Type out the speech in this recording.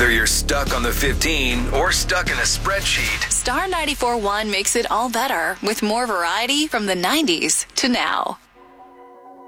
Whether you're stuck on the 15 or stuck in a spreadsheet, Star 94.1 makes it all better with more variety from the 90s to now.